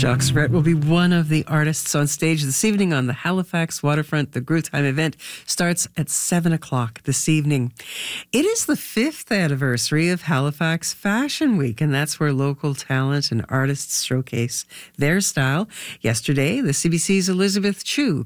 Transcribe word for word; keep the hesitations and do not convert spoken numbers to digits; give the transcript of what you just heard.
Jacques Surette will be one of the artists on stage this evening on the Halifax Waterfront. The Growtime event starts at seven o'clock this evening. It is the fifth anniversary of Halifax Fashion Week, and that's where local talent and artists showcase their style. Yesterday, the C B C's Elizabeth Chu